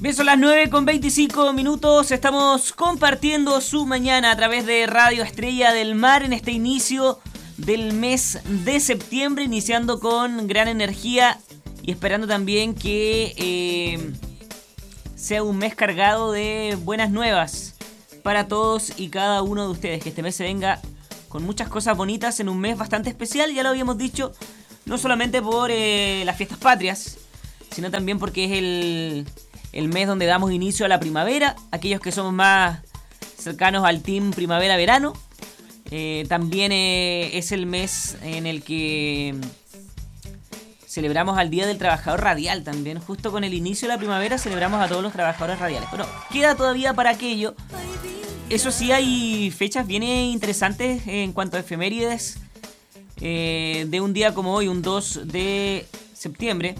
Bien, son las 9:25. Estamos compartiendo su mañana a través de Radio Estrella del Mar en este inicio del mes de septiembre, iniciando con gran energía y esperando también que sea un mes cargado de buenas nuevas para todos y cada uno de ustedes. Que este mes se venga con muchas cosas bonitas en un mes bastante especial, ya lo habíamos dicho, no solamente por las fiestas patrias, sino también porque es el mes donde damos inicio a la primavera. Aquellos que somos más cercanos al team primavera-verano, también es el mes en el que celebramos al Día del Trabajador Radial también. Justo con el inicio de la primavera celebramos a todos los trabajadores radiales. Pero queda todavía para aquello. Eso sí, hay fechas bien interesantes en cuanto a efemérides. De un día como hoy, un 2 de septiembre,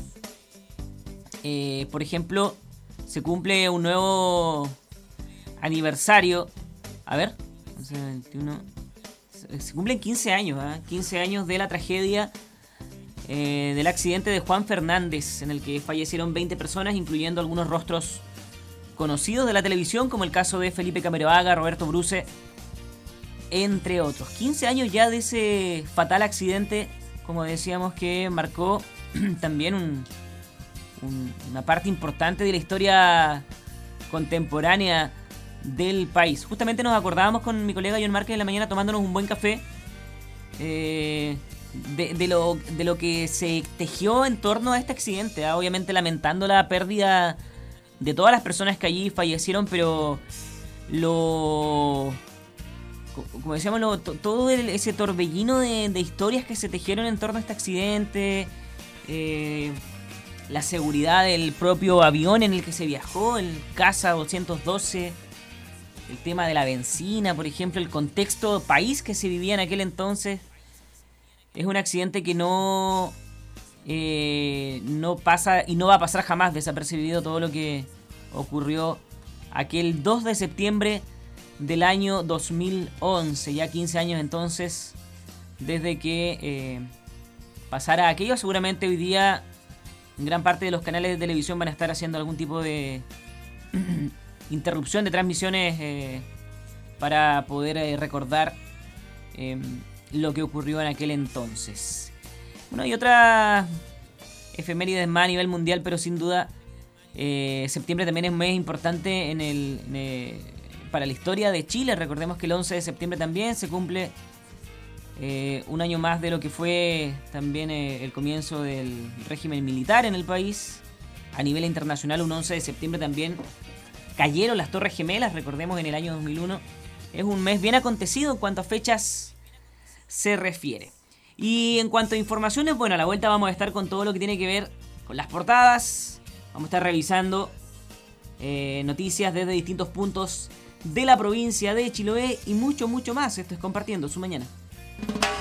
por ejemplo, se cumple un nuevo aniversario. A ver, 21. Se cumplen 15 años, 15 años de la tragedia del accidente de Juan Fernández, en el que fallecieron 20 personas, incluyendo algunos rostros conocidos de la televisión, como el caso de Felipe Camiroaga, Roberto Bruce, entre otros. 15 años ya de ese fatal accidente, como decíamos, que marcó también una parte importante de la historia contemporánea del país. Justamente nos acordábamos con mi colega John Márquez en la mañana tomándonos un buen café de lo que se tejió en torno a este accidente, obviamente lamentando la pérdida de todas las personas que allí fallecieron, pero como decíamos, todo ese torbellino de historias que se tejieron en torno a este accidente, la seguridad del propio avión en el que se viajó, el Caza 212, el tema de la benzina, por ejemplo, el contexto país que se vivía en aquel entonces. Es un accidente que no pasa y no va a pasar jamás desapercibido, todo lo que ocurrió aquel 2 de septiembre del año 2011, ya 15 años entonces desde que pasara aquello. Seguramente hoy día gran parte de los canales de televisión van a estar haciendo algún tipo de interrupción de transmisiones para poder recordar lo que ocurrió en aquel entonces. Bueno, y otra efemérides más a nivel mundial, pero sin duda septiembre también es un mes importante para la historia de Chile. Recordemos que el 11 de septiembre también se cumple un año más de lo que fue también el comienzo del régimen militar en el país. A nivel internacional, un 11 de septiembre también cayeron las Torres Gemelas, recordemos, en el año 2001. Es un mes bien acontecido en cuanto a fechas se refiere. Y en cuanto a informaciones, bueno, a la vuelta vamos a estar con todo lo que tiene que ver con las portadas. Vamos a estar revisando noticias desde distintos puntos de la provincia de Chiloé y mucho, mucho más. Esto es Compartiendo su Mañana.